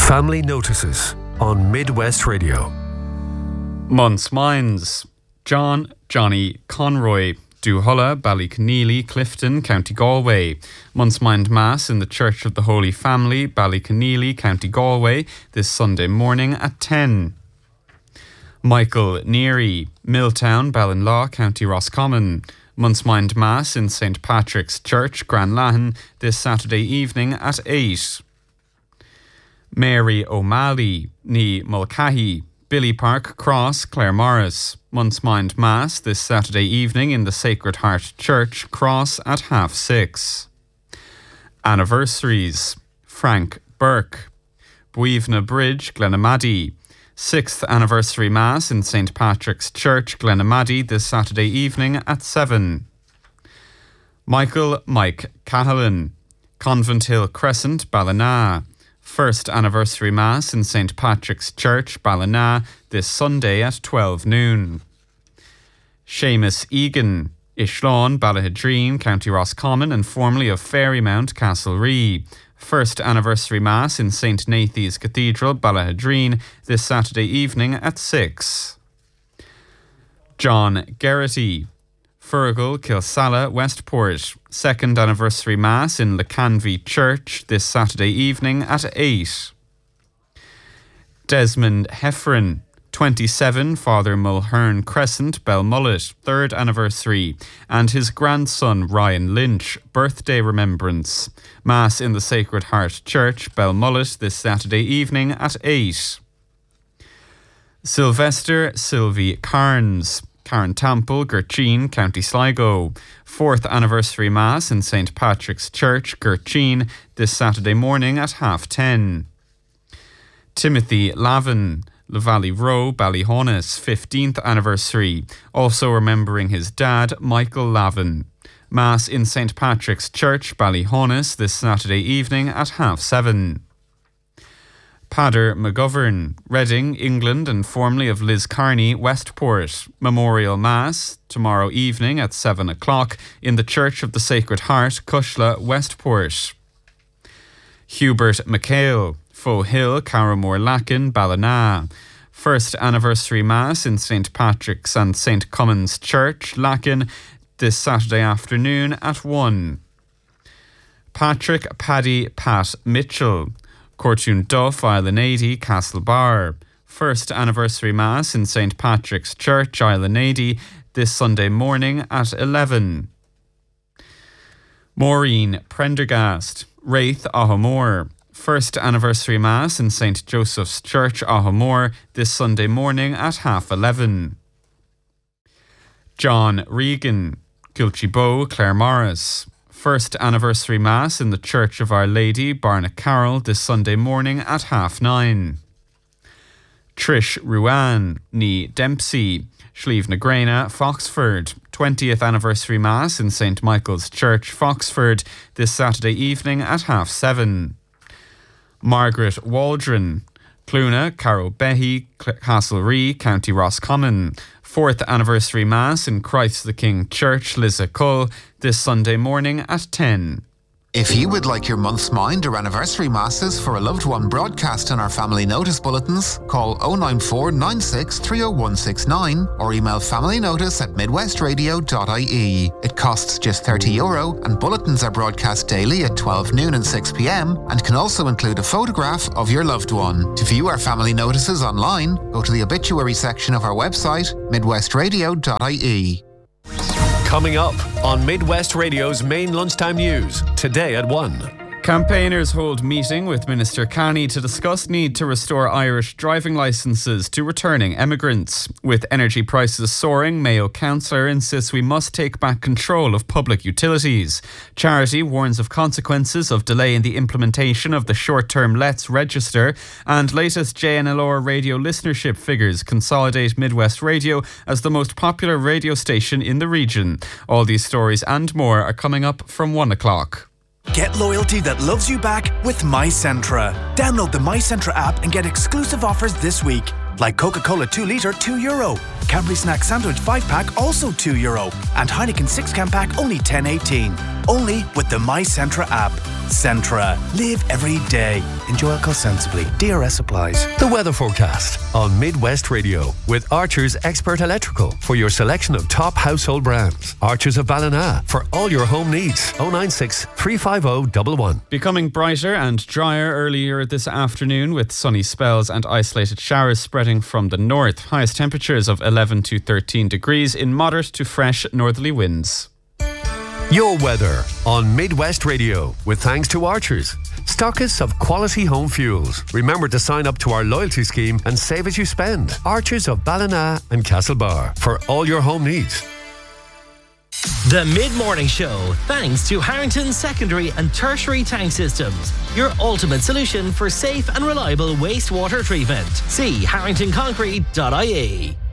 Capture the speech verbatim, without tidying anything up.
Family Notices on Midwest Radio. Month's Minds. John, Johnny, Conroy, Duhulla, Ballyconneely, Clifton, County Galway. Month's Mind Mass in the Church of the Holy Family, Ballyconneely, County Galway, this Sunday morning at ten. Michael Neary, Milltown, Ballinlaw, County Roscommon. Month's Mind Mass in Saint Patrick's Church, Granlahan, this Saturday evening at eight. Mary O'Malley, ní Mulcahy, Billy Park Cross, Claremorris. Month's Mind Mass this Saturday evening in the Sacred Heart Church, Cross, at half six. Anniversaries. Frank Burke, Buivna Bridge, Glenamaddy. Sixth Anniversary Mass in Saint Patrick's Church, Glenamaddy, this Saturday evening at seven. Michael Mike Cahalan, Convent Hill Crescent, Ballina. First Anniversary Mass in Saint Patrick's Church, Ballina, this Sunday at twelve noon. Seamus Egan, Ishlawn, Ballahadreen, County Roscommon, and formerly of Fairymount, Castlerea. First Anniversary Mass in Saint Nathy's Cathedral, Ballahadreen, this Saturday evening at six. John Geraghty, Fergal, Kilsalla, Westport. Second Anniversary Mass in Lecanvy Church this Saturday evening at eight. Desmond Heffron, twenty-seven, Father Mulhern Crescent, Belmullet, third anniversary, and his grandson Ryan Lynch, birthday remembrance. Mass in the Sacred Heart Church, Belmullet, this Saturday evening at eight. Sylvester Sylvie Carnes, Carntample, Gurcheen, County Sligo. Fourth Anniversary Mass in Saint Patrick's Church, Gurcheen, this Saturday morning at half ten. Timothy Lavin, Lavalley Row, Ballyhonus, fifteenth Anniversary, also remembering his dad, Michael Lavin. Mass in Saint Patrick's Church, Ballyhonus, this Saturday evening at half seven. Pader McGovern, Reading, England, and formerly of Liscarney, Westport. Memorial Mass tomorrow evening at seven o'clock in the Church of the Sacred Heart, Cushla, Westport. Hubert McHale, Foe Hill, Carramore Lacken, Ballina. First Anniversary Mass in Saint Patrick's and Saint Cummins Church, Lacken, this Saturday afternoon at one. Patrick Paddy Pat Mitchell, Cortune Duff, Island eighty, Castlebar. First Anniversary Mass in Saint Patrick's Church, Island eighty, this Sunday morning at eleven. Maureen Prendergast, Wraith, Ahamore. First Anniversary Mass in Saint Joseph's Church, Ahamore, this Sunday morning at half eleven. John Regan, Kilchibow, Claremorris. First Anniversary Mass in the Church of Our Lady, Barnacarroll, this Sunday morning at half nine. Trish Ruan, ní Dempsey, Slieve na Grena, Foxford. twentieth Anniversary Mass in Saint Michael's Church, Foxford, this Saturday evening at half seven. Margaret Waldron, Cluna, Carrow Behy, Castlerea, County Roscommon. Fourth Anniversary Mass in Christ the King Church, Lissacull, this Sunday morning at ten. If you would like your month's mind or anniversary masses for a loved one broadcast in our family notice bulletins, call oh nine four nine six three oh one six nine or email familynotice at midwestradio dot I E. It costs just thirty euro and bulletins are broadcast daily at twelve noon and six p.m. and can also include a photograph of your loved one. To view our family notices online, go to the obituary section of our website, midwestradio dot I E. Coming up on Midwest Radio's main lunchtime news, today at one. Campaigners hold meeting with Minister Carney to discuss need to restore Irish driving licences to returning emigrants. With energy prices soaring, Mayo councillor insists we must take back control of public utilities. Charity warns of consequences of delay in the implementation of the short-term Let's Register, and latest J N L R radio listenership figures consolidate Midwest Radio as the most popular radio station in the region. All these stories and more are coming up from one o'clock. Get loyalty that loves you back with MyCentra. Download the MyCentra app and get exclusive offers this week. Like Coca-Cola two litre, two euro. Cadbury Snack Sandwich five pack, also two euro. And Heineken six can pack, only ten eighteen. Only with the MyCentra app. Centra. Live every day. Enjoy alcohol sensibly. D R S applies. The weather forecast on Midwest Radio with Archer's Expert Electrical for your selection of top household brands. Archer's of Ballina for all your home needs. oh nine six, three five oh, one one. Becoming brighter and drier earlier this afternoon with sunny spells and isolated showers spreading from the north. Highest temperatures of eleven to thirteen degrees in moderate to fresh northerly winds. Your weather on Midwest Radio with thanks to Archer's, stockists of quality home fuels. Remember to sign up to our loyalty scheme and save as you spend. Archer's of Ballina and Castlebar for all your home needs. The Mid-Morning Show, thanks to Harrington Secondary and Tertiary Tank Systems, your ultimate solution for safe and reliable wastewater treatment. See harrington concrete dot I E.